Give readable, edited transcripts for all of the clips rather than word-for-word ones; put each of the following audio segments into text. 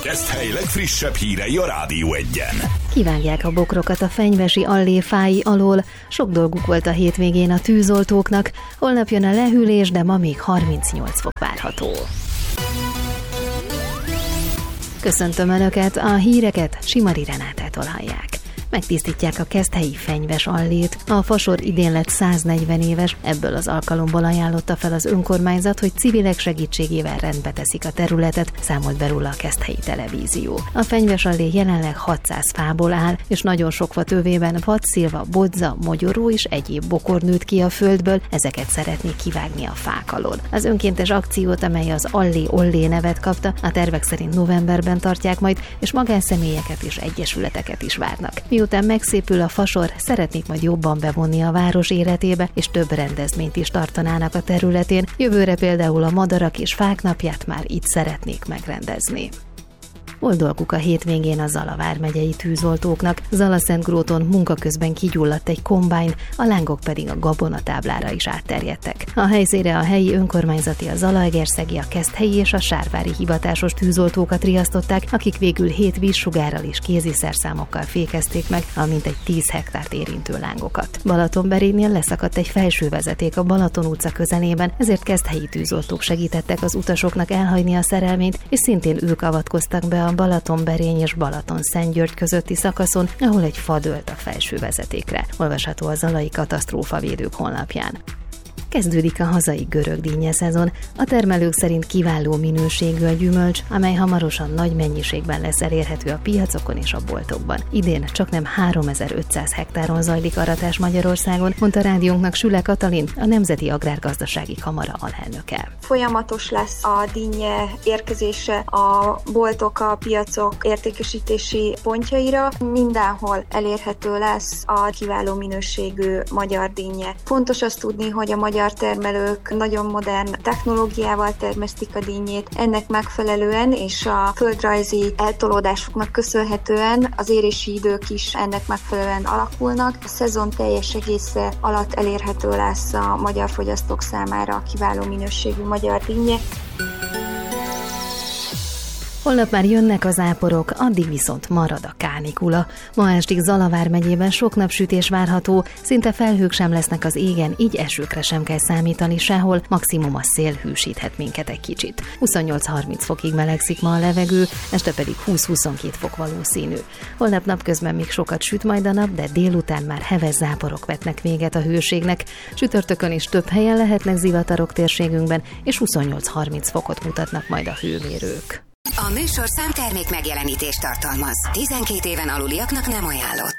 Keszthely legfrissebb hírei a Rádió Egyen. Kivágják a bokrokat a fenyvesi Allé fái alól. Sok dolguk volt a hétvégén a tűzoltóknak. Holnap jön a lehűlés, de ma még 38 fok várható. Köszöntöm Önöket, a híreket Simari Renátától hallják. Megtisztítják a keszthelyi fenyves Allét. A fasor idén lett 140 éves, ebből az alkalomból ajánlotta fel az önkormányzat, hogy civilek segítségével rendbe teszik a területet, számolt be róla a Keszthelyi Televízió. A fenyves Allé jelenleg 600 fából áll, és nagyon sok fa tövében vadszilva, bodza, mogyoró és egyéb bokor nőtt ki a földből, ezeket szeretnék kivágni a fák alól. Az önkéntes akciót, amely az Allé Ollé nevet kapta, a tervek szerint novemberben tartják majd, és magánszemélyeket és egyesületeket is várnak. Miután megszépül a fasor, szeretnék majd jobban bevonni a város életébe, és több rendezvényt is tartanának a területén. Jövőre például a Madarak és Fák napját már itt szeretnék megrendezni. Volt dolguk a hétvégén a Zala vármegyei tűzoltóknak. Zalaszentgróton munka közben kigyulladt egy kombájn, a lángok pedig a gabonatáblára is átterjedtek. A helyszínre a helyi önkormányzati, a Zalaegerszegi, a Keszthelyi és a Sárvári hivatásos tűzoltókat riasztották, akik végül 7 vízsugárral és kéziszerszámokkal fékezték meg a mintegy 10 hektárt érintő lángokat. Balatonberénél leszakadt egy felső vezeték a Balaton utca közelében, ezért keszthelyi tűzoltók segítettek az utasoknak elhagyni a szerelményt, és szintén ők avatkoztak be a Balatonberény és Balatonszentgyörgy közötti szakaszon, ahol egy fa dőlt a felső vezetékre. Olvasható a Zalai Katasztrófavédők honlapján. Kezdődik a hazai görögdínnye szezon. A termelők szerint kiváló minőségű a gyümölcs, amely hamarosan nagy mennyiségben lesz elérhető a piacokon és a boltokban. Idén csaknem 3500 hektáron zajlik aratás Magyarországon, mondta rádiónknak Süle Katalin, a Nemzeti Agrárgazdasági Kamara alelnöke. Folyamatos lesz a dinnye érkezése a boltok, a piacok értékesítési pontjaira. Mindenhol elérhető lesz a kiváló minőségű magyar dinnye. Fontos azt tudni, hogy a magyar termelők nagyon modern technológiával termesztik a dinnyét. Ennek megfelelően és a földrajzi eltolódásoknak köszönhetően az érési idők is ennek megfelelően alakulnak. A szezon teljes egésze alatt elérhető lesz a magyar fogyasztók számára a kiváló minőségű magyar dinnye. Holnap már jönnek az záporok, addig viszont marad a kánikula. Ma estig Zala vármegyében sok napsütés várható, szinte felhők sem lesznek az égen, így esőkre sem kell számítani sehol, maximum a szél hűsíthet minket egy kicsit. 28-30 fokig melegszik ma a levegő, este pedig 20-22 fok valószínű. Holnap napközben még sokat süt majd a nap, de délután már heves záporok vetnek véget a hőségnek. Csütörtökön is több helyen lehetnek zivatarok térségünkben, és 28-30 fokot mutatnak majd a hőmérők. A műsorszám termék megjelenítést tartalmaz. 12 éven aluliaknak nem ajánlott.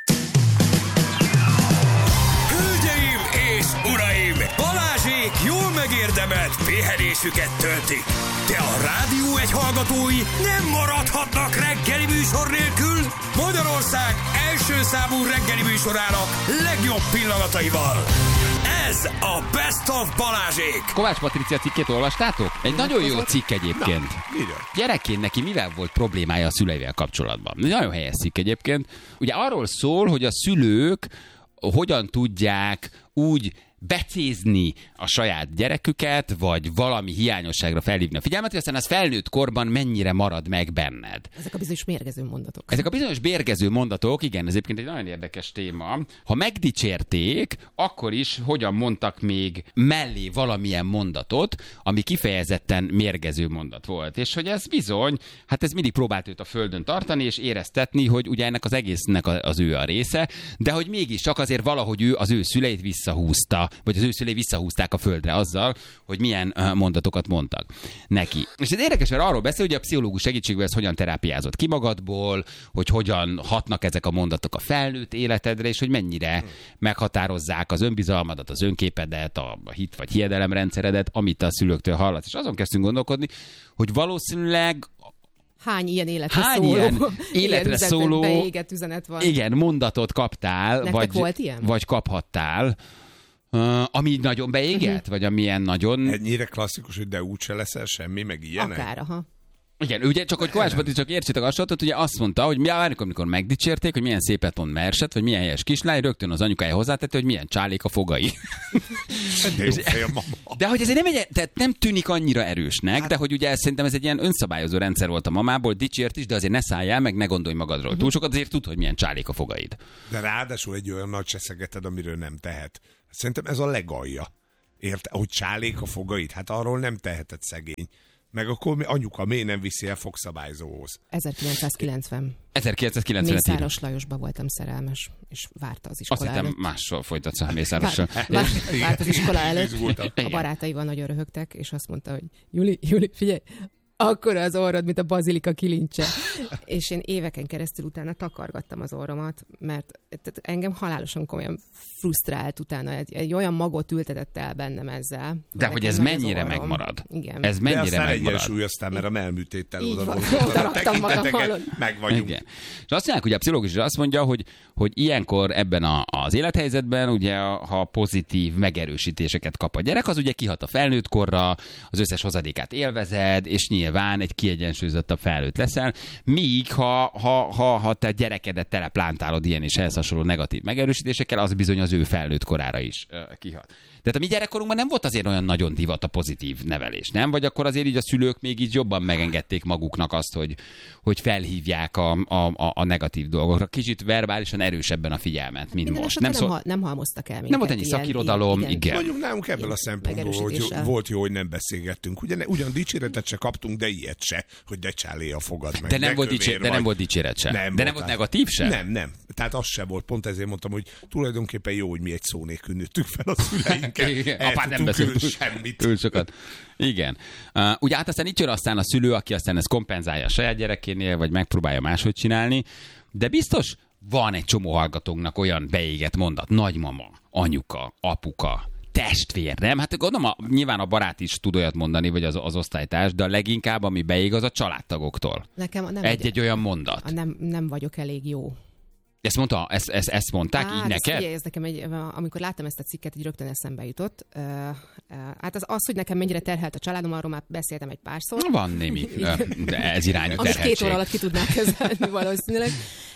Hölgyeim és uraim! Balázsék jól megérdemelt pihenésüket töltik. De a Rádió Egy hallgatói nem maradhatnak reggeli műsor nélkül. Magyarország első számú reggeli műsorának legjobb pillanataival. Ez a Best of Balázsék! Kovács Patricia cikkét olvastátok? Egy nagyon jó cikk egyébként. Na, gyerekként neki mivel volt problémája a szüleivel kapcsolatban? Nagyon helyes cikk egyébként. Ugye arról szól, hogy a szülők hogyan tudják úgy becézni a saját gyereküket, vagy valami hiányosságra felhívni a figyelmet, hogy aztán az felnőtt korban mennyire marad meg benned. Ezek a bizonyos mérgező mondatok. Ezek a bizonyos mérgező mondatok, igen, ez egyébként egy nagyon érdekes téma. Ha megdicsérték, akkor is hogyan mondtak még mellé valamilyen mondatot, ami kifejezetten mérgező mondat volt. És hogy ez bizony, hát ez mindig próbált őt a földön tartani, és éreztetni, hogy ugye ennek az egésznek az ő a része, de hogy mégis csak azért valahogy ő az ő szüleit visszahúzta, vagy az ő szülei visszahúzták a földre azzal, hogy milyen mondatokat mondtak neki. És ez érdekes, mert arról beszél, hogy a pszichológus segítségével ez hogyan terápiázott ki magadból, hogy hogyan hatnak ezek a mondatok a felnőtt életedre, és hogy mennyire meghatározzák az önbizalmadat, az önképedet, a hit vagy hiedelemrendszeredet, amit a szülőktől hallasz. És azon kezdtünk gondolkodni, hogy valószínűleg Hány ilyen életre szóló beégett üzenet van? Igen, mondatot kaptál, vagy kaphattál, ami nagyon beégett, vagy amilyen nagyon... Ennyire klasszikus, hogy de úgyse leszel semmi, meg ilyenek? Akár, aha. Igen, ugye csak hogy Kovács Pati, csak értsétek a sorozatot, ugye azt mondta, hogy amikor megdicsérték, hogy milyen szépet mond Merset, vagy milyen helyes kislány, rögtön az anyukája hozzátette, hogy milyen csálék a fogai. De hogy ezért nem tűnik annyira erősnek, de hogy ugye szerintem ez egy ilyen önszabályozó rendszer volt a mamából, dicsért is, de azért ne szálljál meg, ne gondolj magadról túl sokat, azért tud, hogy milyen csálék a fogaid. De ráadásul egy olyan nagy cseszegeted, amiről nem tehet. Szerintem ez a legalja. Érte? Hogy csálék a fogaid? Hát arról nem teheted, szegény. Meg akkor anyuka miért nem viszi el fogszabályzóhoz? 1990. 1990. Mészáros Lajosba voltam szerelmes, és várta az iskola előtt. Azt hittem mással folytatsz a Mészárossal. Várt az iskola előtt. A barátaival nagyon röhögtek, és azt mondta, hogy Juli, figyelj, akkora az orrod, mint a bazilika kilincse. És én éveken keresztül utána takargattam az orromat, mert engem halálosan komolyan frusztrált utána. Egy olyan magot ültetett el bennem ezzel. De hogy ez mennyire megmarad? Igen. Ez mennyire megmarad? De aztán egyensúlyoztál, mert a melműtéttel oda raktam magam, meg vagyunk. Igen. És azt mondják, hogy a pszichológus is azt mondja, hogy ilyenkor ebben az élethelyzetben, ugye, ha pozitív megerősítéseket kap a gyerek, az ugye kihat a felnőtt korra, az összes hozadékát élvezed, és nyilván egy kiegyensúlyozottabb felnőtt leszel, míg ha te gyerekedet teleplántálod ilyen és ehhez hasonló negatív megerősítésekkel, az bizony az ő felnőtt korára is kihat. Tehát a mi gyerekkorunkban nem volt azért olyan nagyon divat a pozitív nevelés, nem? Vagy akkor azért így a szülők még így jobban megengedték maguknak azt, hogy felhívják a negatív dolgokra. Kicsit verbálisan erősebben a figyelmet, mint minden most. Nem halmoztak el minket. Nem volt ennyi szakirodalom, igen. Mondjuk nálunk ebből a szempontból, hogy volt jó, hogy nem beszélgettünk. Ugyan dicséretet se kaptunk, de ilyet se, hogy de csálé a fogad meg. De nem volt dicséret se. De nem volt negatív se? Nem. Tehát az se volt. Pont ezért mondtam, hogy tulajdonképpen jó, hogy mi egy szó nélkül nőttük fel a szüleinkkel. Apád nem beszélt semmit. Túl sokat. Igen. Ugye aztán itt jön aztán a szülő, aki aztán ezt kompenzálja a saját gyerekénél, vagy megpróbálja máshogy csinálni, de biztos van egy csomó hallgatónknak olyan beégett mondat, nagymama, anyuka, apuka, testvér, nem? Hát gondolom, nyilván a barát is tud olyat mondani, vagy az osztálytárs, de a leginkább, ami beég, az a családtagoktól. Nekem nem egy olyan mondat. Nem vagyok elég jó. Ezt mondták így neked? Ez nekem amikor láttam ezt a cikket, így rögtön eszembe jutott. Hát az, hogy nekem mennyire terhelt a családom, arról már beszéltem egy párszor. Van némi ez irányú terheltség. Amit 2 óra alatt ki tudnák kezelni valószínűleg.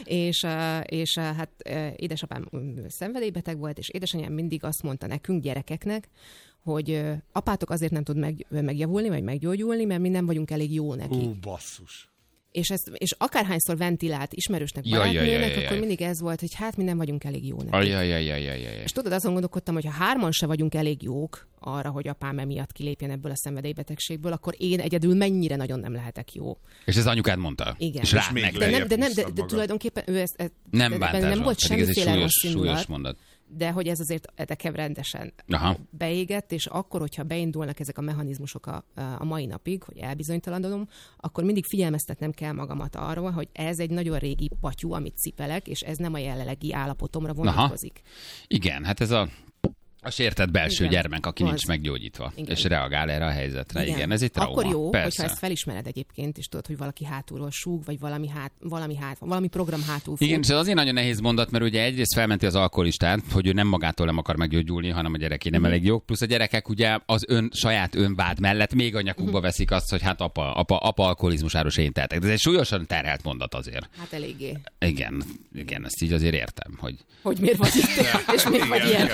És hát édesapám szenvedélybeteg volt, és édesanyám mindig azt mondta nekünk, gyerekeknek, hogy apátok azért nem tud megjavulni, vagy meggyógyulni, mert mi nem vagyunk elég jó neki. Basszus. És akárhányszor ventilált ismerősnek, barátnőnek, akkor mindig ez volt, hogy hát mi nem vagyunk elég jó neki. És tudod, azon gondolkodtam, hogy ha 3-an se vagyunk elég jók arra, hogy apám emiatt kilépjen ebből a szenvedélybetegségből, akkor én egyedül mennyire nagyon nem lehetek jó. És ez anyukád mondta? Igen. És rád meg. De tulajdonképpen ő nem volt semmiféle rossz súlyos mondat. De hogy ez azért nekem rendesen beégett, és akkor, hogyha beindulnak ezek a mechanizmusok a mai napig, hogy elbizonytalanodom, akkor mindig figyelmeztetnem kell magamat arról, hogy ez egy nagyon régi patyú, amit cipelek, és ez nem a jelenlegi állapotomra vonatkozik. Igen, hát ez a sértett belső gyermek, aki nincs meggyógyítva, és reagál erre a helyzetre. Igen, ez egy trauma. Akkor jó, persze. hogyha ezt felismered egyébként, és tudod, hogy valaki hátulról súg, vagy valami program hátul fut. Igen, és ez azért nagyon nehéz mondat, mert ugye egyrészt felmenti az alkoholistát, hogy ő nem magától nem akar meggyógyulni, hanem a gyereké nem elég jó. Plusz a gyerekek ugye az saját önvád mellett még a nyakukba veszik azt, hogy hát apa alkoholizmusáról se én tehetek. De ez egy súlyosan terhelt mondat azért. Hát eléggé. Igen, ezt így azért értem, hogy miért vagy itt, és miért vagy ilyen.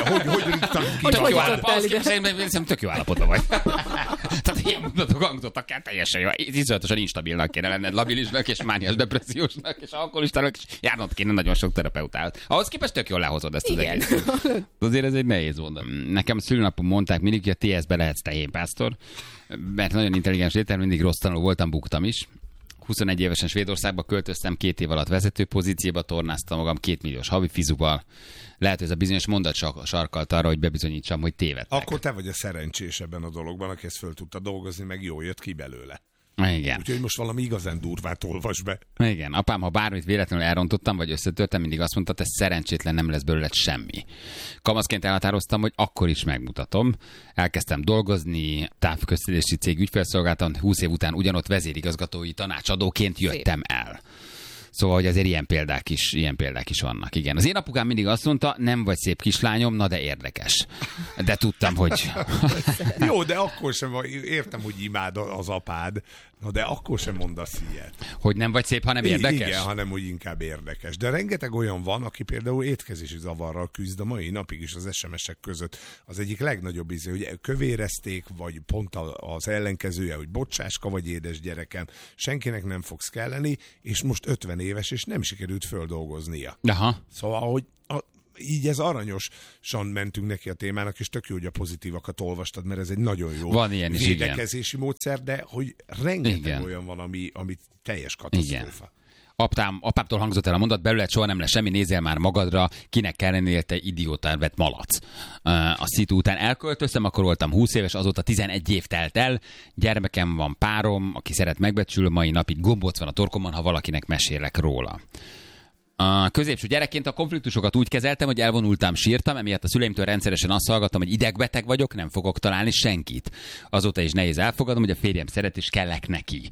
Tök jó állapotban vagy. Tehát ilyen mondatok hangzottak el, teljesen jó. Iszonyatosan instabilnak kéne lenned, labilisnak és mániás depressziósnak és alkoholistának, és járnod kéne nagyon sok terapeutát. Ahhoz képest tök jól lehozod ezt az egészet. Azért ez egy nehéz mondat. Nekem a szülőnapon mondták mindig, hogy a TS-be lehetsz tehénpásztor, mert nagyon intelligens létel, mindig rossz tanul voltam, buktam is. 21 évesen Svédországba költöztem, 2 év alatt vezető pozícióba tornáztam magam 2 milliós havi fizuval. Lehet, hogy ez a bizonyos mondat sarkalt arra, hogy bebizonyítsam, hogy tévedtek. Akkor te vagy a szerencsés ebben a dologban, aki ezt föl tudta dolgozni, meg jól jött ki belőle. Igen. Úgyhogy most valami igazán durvát olvas be. Igen. Apám, ha bármit véletlenül elrontottam, vagy összetörtem, mindig azt mondta, te szerencsétlen, nem lesz belőled semmi. Kamaszként elhatároztam, hogy akkor is megmutatom. Elkezdtem dolgozni, távközlési cég ügyfélszolgáltam, 20 év után ugyanott vezérigazgatói tanácsadóként jöttem el. Szóval, hogy azért ilyen példák is vannak. Igen. Az én apukám mindig azt mondta, nem vagy szép kislányom, na de érdekes. De tudtam, hogy... Jó, de akkor sem értem, hogy imád az apád, Na de akkor sem mondasz ilyet. Hogy nem vagy szép, hanem érdekes? Igen, hanem úgy inkább érdekes. De rengeteg olyan van, aki például étkezési zavarral küzd a mai napig is az SMS-ek között. Az egyik legnagyobb izé, hogy kövérezték, vagy pont az ellenkezője, hogy bocsáska vagy édes gyerekem, senkinek nem fogsz kelleni, és most 50 éves, és nem sikerült földolgoznia. Aha. Szóval, hogy így ez aranyosan mentünk neki a témának, és tök jó, hogy a pozitívakat olvastad, mert ez egy nagyon jó van ilyen is, védekezési módszer, de hogy rengeteg olyan van, ami teljes katasztrófa. Apámtól hangzott el a mondat, belőled soha nem lesz semmi, nézzél már magadra, kinek kell lennél, te idiótán vett malac. A szitu után elköltöztem, akkor voltam 20 éves, azóta 11 év telt el, gyermekem van, párom, aki szeret megbecsül, mai napig gombóc van a torkomon, ha valakinek mesélek róla. A középső gyerekként a konfliktusokat úgy kezeltem, hogy elvonultam, sírtam, emiatt a szüleimtől rendszeresen azt hallgattam, hogy idegbeteg vagyok, nem fogok találni senkit. Azóta is nehéz elfogadnom, hogy a férjem szeret és kellek neki.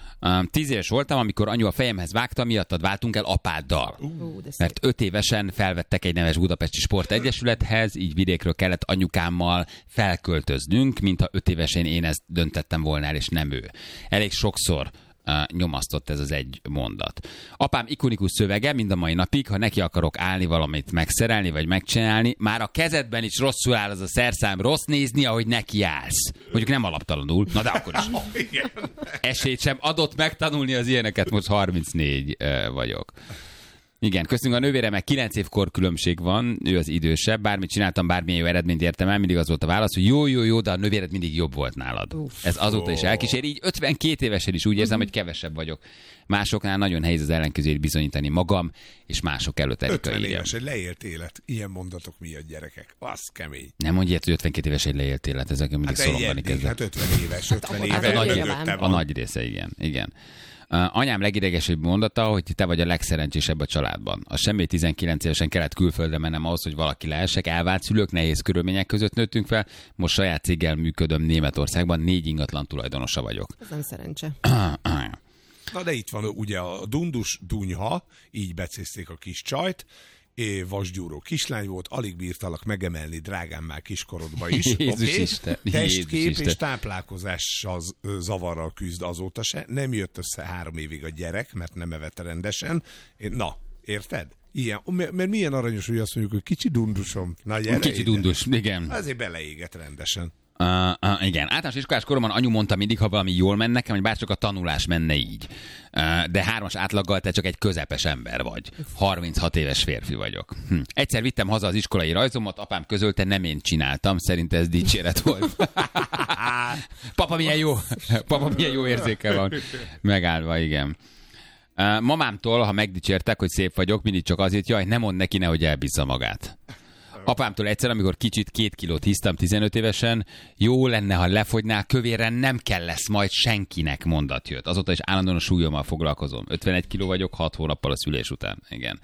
10 éves voltam, amikor anyu a fejemhez vágta, miattad váltunk el apáddal. Mert 5 évesen felvettek egy neves budapesti sportegyesülethez, így vidékről kellett anyukámmal felköltöznünk, mintha 5 évesen én ezt döntettem volna el, és nem ő. Elég sokszor nyomasztott ez az egy mondat. Apám ikonikus szövege mind a mai napig, ha neki akarok állni valamit megszerelni, vagy megcsinálni, már a kezedben is rosszul áll az a szerszám, rossz nézni, ahogy neki állsz. Mondjuk nem alaptalanul, na de akkor is. Esélyt sem adott megtanulni az ilyeneket, most 34 vagyok. Igen, köszönjük a nővéremnek 9 év korkülönbség van, ő az idősebb, bármit csináltam, bármilyen jó eredményt értem el, mindig az volt a válasz, hogy jó, de a nővéred mindig jobb volt nálad. Ez azóta is elkísér, így 52 évesen is úgy érzem, hogy kevesebb vagyok. Másoknál nagyon nehéz az ellenkezőjét bizonyítani magam, és mások előtt Erika 50 éves, egy leélt élet. Ilyen mondatok miatt, gyerekek. Az kemény. Nem mondj ilyet, hogy 52 éves egy leélt élet, ezek mindig szorongani kezdek. Hát 50 éves, 50 éves. A nagy része, igen. Anyám legidegesebb mondata, hogy te vagy a legszerencsésebb a családban. A semmi 19 évesen kellett külföldre mennem ahhoz, hogy valaki lehessek. Elvált szülők, nehéz körülmények között nőttünk fel. Most saját céggel működöm Németországban, 4 ingatlan tulajdonosa vagyok. Ez nem szerencse. Na de itt van ugye a Dundus Dunyha, így becézték a kis csajt, vasgyúró kislány volt, alig bírtalak megemelni, drágám, már kiskorodba is. Jézus Isten. Testkép és táplálkozással zavarral küzd azóta se. Nem jött össze 3 évig a gyerek, mert nem evett rendesen. Na, érted? Ilyen, mert milyen aranyos, hogy azt mondjuk, hogy kicsi dundusom. Na, gyere, kicsi dundus, igen. Azért beleégett rendesen. Igen, általános iskolás koromban anyu mondta mindig, ha valami jól menne nekem, hogy bárcsak a tanulás menne így. De 3-as átlaggal te csak egy közepes ember vagy. 36 éves férfi vagyok. Egyszer vittem haza az iskolai rajzomat, apám közölte, nem én csináltam, szerint ez dicséret volt. Papa milyen jó érzéke van. Megállva, igen. Mamámtól, ha megdicsértek, hogy szép vagyok, mindig csak azért, jaj, nem mond neki, nehogy elbízza magát. Apámtól egyszer, amikor kicsit 2 kilót hisztam 15 évesen, jó lenne, ha lefogynál, kövérre nem kell lesz majd senkinek, mondat jött. Azóta is állandóan a súlyommal foglalkozom. 51 kiló vagyok, 6 hónappal a szülés után. Igen.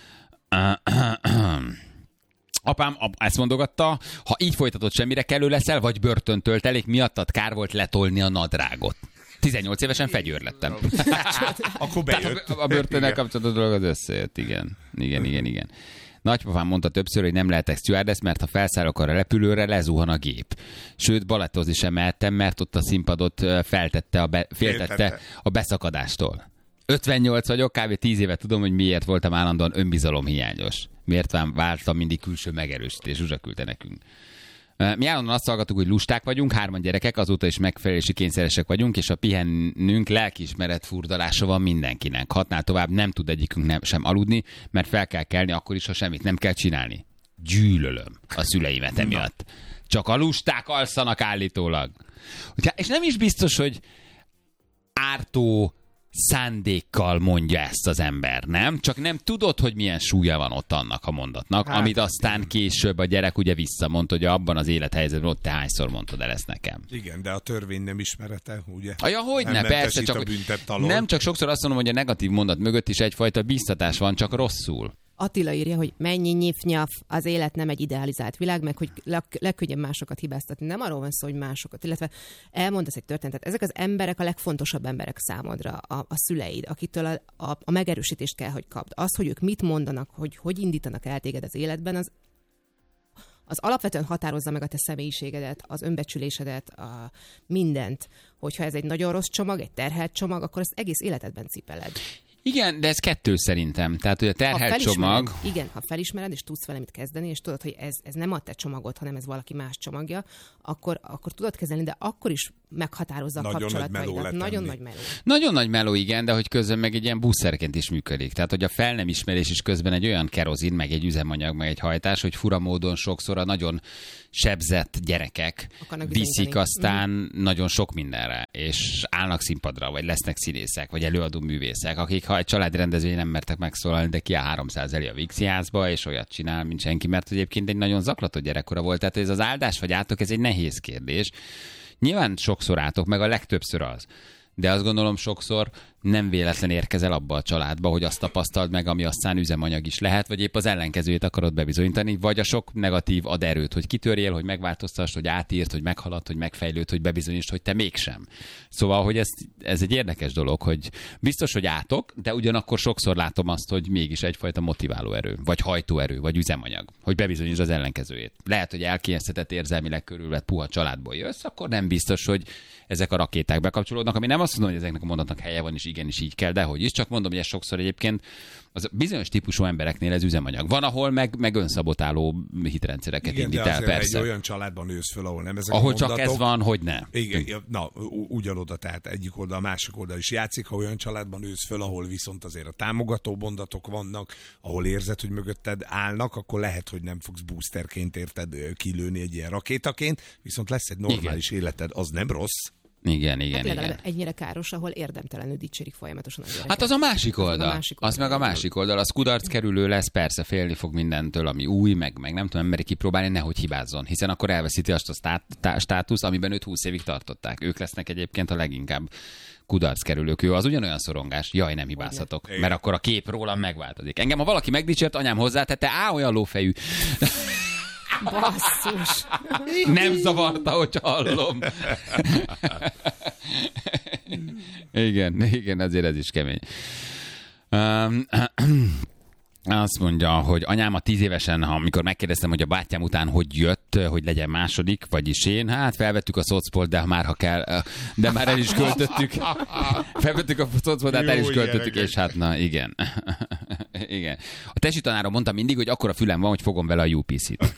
Apám ezt mondogatta, ha így folytatod, semmire kellő leszel, vagy börtön töltelék, miattad kár volt letolni a nadrágot. 18 évesen fegyőr lettem. Akkor bejött. A börtönnel kapcsolatos dolog az összejött, igen. Nagypapám mondta többször, hogy nem lehetek stewardess, mert ha felszállok arra repülőre, lezuhan a gép. Sőt, balettozni sem mehettem, mert ott a színpadot féltette a beszakadástól. 58 vagyok, kb. 10 éve tudom, hogy miért voltam állandóan önbizalomhiányos. Miért vártam mindig külső megerősítés, Zsuzsa küldte nekünk. Mi állandóan azt hallgattuk, hogy lusták vagyunk, 3 gyerekek, azóta is megfelelési kényszeresek vagyunk, és a pihennünk lelkiismeret furdalása van mindenkinek. 6-nál tovább nem tud egyikünk sem aludni, mert fel kell kelni akkor is, ha semmit nem kell csinálni. Gyűlölöm a szüleimet emiatt. Csak a lusták alszanak állítólag. És nem is biztos, hogy ártó szándékkal mondja ezt az ember, nem? Csak nem tudod, hogy milyen súlya van ott annak a mondatnak, amit aztán később a gyerek ugye visszamondta, hogy abban az élethelyzetben ott te hányszor mondtad el ezt nekem. Igen, de a törvény nem ismerete, ugye? Ja, hogyne, persze, nem csak sokszor azt mondom, hogy a negatív mondat mögött is egyfajta biztatás van, csak rosszul. Attila írja, hogy mennyi nyif-nyaf, az élet nem egy idealizált világ, meg hogy legkönnyebb másokat hibáztatni. Nem arról van szó, hogy másokat, illetve elmondasz egy történetet. Ezek az emberek a legfontosabb emberek számodra, a szüleid, akitől a megerősítést kell, hogy kapd. Az, hogy ők mit mondanak, hogy indítanak el téged az életben, Az alapvetően határozza meg a te személyiségedet, az önbecsülésedet, mindent. Hogyha ez egy nagyon rossz csomag, egy terhelt csomag, akkor ezt egész életedben cipeled. Igen, de ez kettő szerintem. Tehát, hogy a terhelt csomag... Igen, ha felismered, és tudsz vele mit kezdeni, és tudod, hogy ez nem a te csomagod, hanem ez valaki más csomagja, akkor tudod kezelni, de akkor is meghatározza a kapcsolataidat. Nagyon nagy meló. Nagyon nagy meló, igen, de hogy közben meg egy ilyen buszerként is működik. Tehát, hogy a fel nem ismerés is közben egy olyan kerozin, meg egy üzemanyag, meg egy hajtás, hogy fura módon sokszor a nagyon sebzett gyerekek viszik aztán nagyon sok mindenre, és állnak színpadra, vagy lesznek színészek, vagy előadó művészek, akik ha egy családi rendezvény nem mertek megszólalni, de kiáll 300 elé a Vígszínházba, és olyat csinál, mint senki, mert egyébként egy nagyon zaklatott gyerekkora volt. Tehát ez az áldás vagy átok, ez egy nehéz kérdés. Nyilván sokszor átok, meg a legtöbbször az. De azt gondolom sokszor nem véletlen érkezel abba a családba, hogy azt tapasztald meg, ami aztán üzemanyag is lehet, vagy épp az ellenkezőjét akarod bebizonyítani, vagy a sok negatív ad erőt, hogy kitörjél, hogy megváltoztass, hogy átírt, hogy meghalad, hogy megfejlőd, hogy bebizonyítsd, hogy te mégsem. Szóval, hogy ez egy érdekes dolog, hogy biztos, hogy átok, de ugyanakkor sokszor látom azt, hogy mégis egyfajta motiváló erő, vagy hajtóerő, vagy üzemanyag, hogy bebizonyítsd az ellenkezőjét. Lehet, hogy elkényeztetett érzelmileg körülvett puha családból jössz, akkor nem biztos, hogy ezek a rakéták bekapcsolódnak, ami nem azt mondom, hogy ezeknek a mondatnak helye van, és igenis így kell, dehogy is, csak mondom, hogy ez sokszor egyébként az bizonyos típusú embereknél ez üzemanyag. Van, ahol meg önszabotáló hitrendszereket indít el, persze. Egy olyan családban nősz föl, ahol nem ezek ahol a mondatok. Csak ez van, hogy ne. Igen, na, ugyanoda, tehát egyik oldal, másik oldal is játszik, ha olyan családban nősz föl, ahol viszont azért a támogató mondatok vannak, ahol érzed, hogy mögötted állnak, akkor lehet, hogy nem fogsz boosterként érted kilőni egy ilyen rakétaként, viszont lesz egy normális életed, az nem rossz. Igen. Ennyire káros, ahol érdemtelenül dicsérik folyamatosan a gyereket. Hát az a másik oldal. Az meg a másik oldal. Az kudarc kerülő lesz, persze félni fog mindentől, ami új, meg nem tudom, emberi kipróbálni, nehogy hibázzon. Hiszen akkor elveszíti azt a státusz, amiben őt 20 évig tartották. Ők lesznek egyébként a leginkább kudarc kerülők. Ő az ugyanolyan szorongás. Jaj, nem hibázhatok. Mert akkor a kép rólam megváltozik. Engem, ha valaki megdicsért, anyám hozzátette, olyan lófejű. Basszus. Nem zavarta, hogy hallom. Igen, azért ez is kemény. Azt mondja, hogy anyám a 10 évesen, amikor megkérdeztem, hogy a bátyám után hogy jött, hogy legyen második, vagyis én, hát felvettük a szocpolt, de már ha kell, de már el is költöttük. Felvettük a szocpolt, de el is költöttük, és hát na, igen. Igen. A tesi tanárom mondta mindig, hogy akkora fülem van, hogy fogom vele a UPC-t.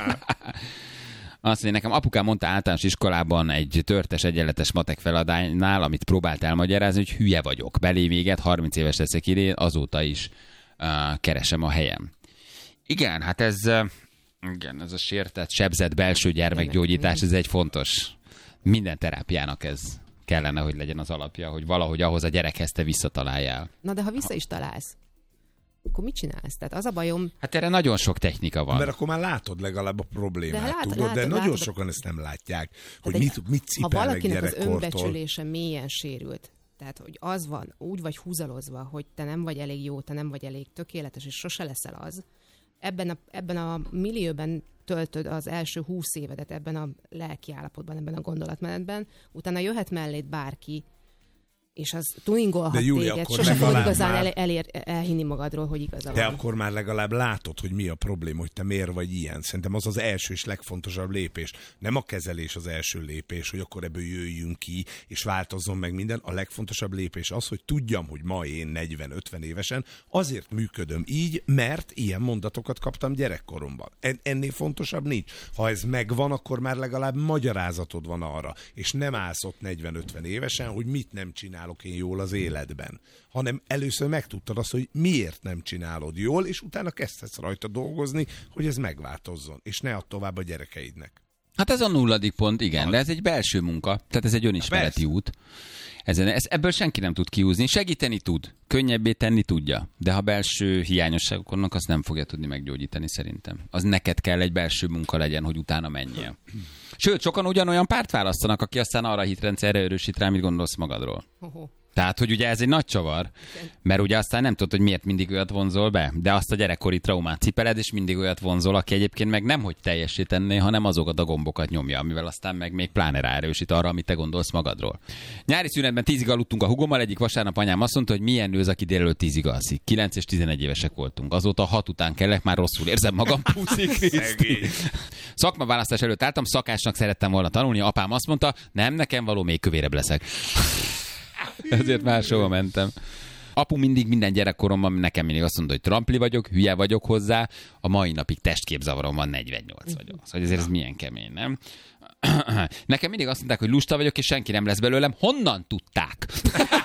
Azt mondja, nekem apukám mondta általános iskolában egy törtes egyenletes matek feladánynál, amit próbált elmagyarázni, hogy hülye vagyok. Belé véget, 30 éves leszek idén, azóta is keresem a helyem. Igen, hát ez a sértett, sebzett belső gyermekgyógyítás, ez egy fontos. Minden terápiának ez kellene, hogy legyen az alapja, hogy valahogy ahhoz a gyerekhez te visszataláljál. Na de ha vissza is találsz, akkor mit csinálsz? Tehát az a bajom... Hát erre nagyon sok technika van. Mert akkor már látod legalább a problémát, tudod? De nagyon sokan ezt nem látják, hogy mit cipelnek gyerekkortól. Ha valakinek az önbecsülése mélyen sérült, tehát, hogy az van, úgy vagy húzalozva, hogy te nem vagy elég jó, te nem vagy elég tökéletes, és sose leszel az, ebben a millióben töltöd az első 20 évedet, ebben a lelki állapotban, ebben a gondolatmenetben, utána jöhet melléd bárki, és az tuningolhat téged, sose fogod igazán elhinni magadról, hogy igaza van. De akkor már legalább látod, hogy mi a probléma, hogy te miért vagy ilyen. Szerintem az az első és legfontosabb lépés. Nem a kezelés az első lépés, hogy akkor ebből jöjjünk ki, és változzon meg minden. A legfontosabb lépés az, hogy tudjam, hogy ma én 40-50 évesen azért működöm így, mert ilyen mondatokat kaptam gyerekkoromban. Ennél fontosabb nincs. Ha ez megvan, akkor már legalább magyarázatod van arra, és nem állsz ott 40-50 évesen, hogy mit nem csinál én jól az életben, hanem először megtudtad azt, hogy miért nem csinálod jól, és utána kezdhetsz rajta dolgozni, hogy ez megváltozzon, és ne add tovább a gyerekeidnek. Hát ez a 0. pont, igen, de ez egy belső munka, tehát ez egy önismereti út. Ebből senki nem tud kiúzni, segíteni tud, könnyebbé tenni tudja, de ha belső hiányosságok vannak, azt nem fogja tudni meggyógyítani szerintem. Az neked kell egy belső munka legyen, hogy utána menjél. Sőt, sokan ugyanolyan párt választanak, aki aztán arra a hitrendszerre erősít rá, mit gondolsz magadról. Tehát, hogy ugye ez egy nagy csavar, mert ugye aztán nem tudod, hogy miért mindig olyat vonzol be, de azt a gyerekkori traumát cipeled, és mindig olyat vonzol, aki egyébként meg nem hogy teljesítené, hanem azokat a gombokat nyomja, amivel aztán meg még pláne ráerősít arra, amit te gondolsz magadról. Nyári szünetben 10-ig aludtunk a hugommal, egyik vasárnap anyám azt mondta, hogy milyen nő az, aki délelőtt 10-ig alszik. 9 és 11 évesek voltunk. Azóta 6 után kellek, már rosszul érzem magam, puszi Kriszti. Szakmaválasztás előtt álltam, szakásnak szerettem volna tanulni, apám azt mondta, nem, nekem való, még kövérebb leszek. Ezért máshova mentem. Apu mindig minden gyerekkoromban nekem mindig azt mondta, hogy trampli vagyok, hülye vagyok hozzá, a mai napig testképzavarom van, 48 vagyok. Szóval ezért ez milyen kemény, nem? Nekem mindig azt mondták, hogy lusta vagyok, és senki nem lesz belőlem. Honnan tudták?